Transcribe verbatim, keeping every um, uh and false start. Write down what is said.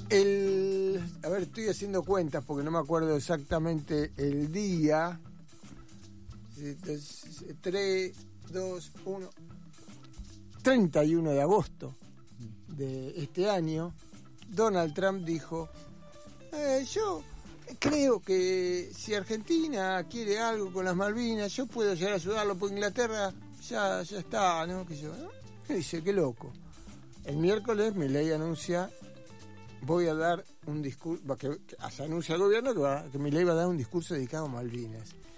El, a ver, estoy haciendo cuentas porque no me acuerdo exactamente el día. tres, dos, uno treinta y uno de agosto de este año, Donald Trump dijo: eh, yo creo que si Argentina quiere algo con las Malvinas, yo puedo llegar a ayudarlo, porque Inglaterra ya, ya está, ¿no? Que yo, ¿no? Y dice, qué loco. El miércoles Milei anuncia: voy a dar un discurso, que, que se anuncia el gobierno que, va, que Milei va a dar un discurso dedicado a Malvinas.